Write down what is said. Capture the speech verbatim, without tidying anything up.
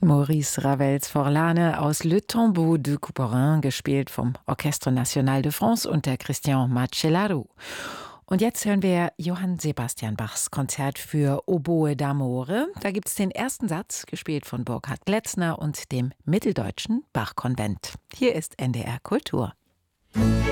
Maurice Ravels Forlane aus Le Tombeau de Couperin, gespielt vom Orchestre National de France unter Christian Macellaro. Und jetzt hören wir Johann Sebastian Bachs Konzert für Oboe d'Amore. Da gibt es den ersten Satz, gespielt von Burkhard Gletzner und dem mitteldeutschen Bach-Konvent. Hier ist N D R Kultur.